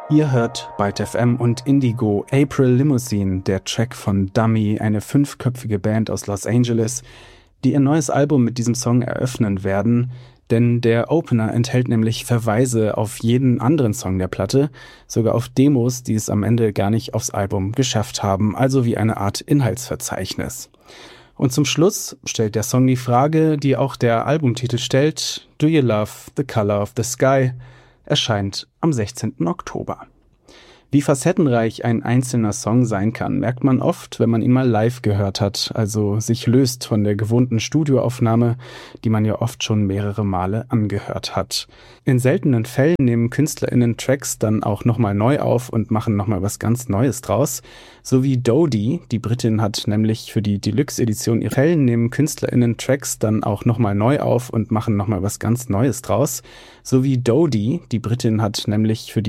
Ihr hört Byte FM und Indigo, April Limousine, der Track von Dummy, eine 5-köpfige Band aus Los Angeles, die ihr neues Album mit diesem Song eröffnen werden, denn der Opener enthält nämlich Verweise auf jeden anderen Song der Platte, sogar auf Demos, die es am Ende gar nicht aufs Album geschafft haben, also wie eine Art Inhaltsverzeichnis. Und zum Schluss stellt der Song die Frage, die auch der Albumtitel stellt: Do you love the color of the sky? Erscheint am 16. Oktober. Wie facettenreich ein einzelner Song sein kann, merkt man oft, wenn man ihn mal live gehört hat, also sich löst von der gewohnten Studioaufnahme, die man ja oft schon mehrere Male angehört hat. In seltenen Fällen nehmen KünstlerInnen Tracks dann auch nochmal neu auf und machen nochmal was ganz Neues draus. So wie Dodie, die Britin hat nämlich für die Deluxe-Edition ihrer Fällen nehmen KünstlerInnen Tracks dann auch nochmal neu auf und machen nochmal was ganz Neues draus. So wie Dodie, die Britin hat nämlich für die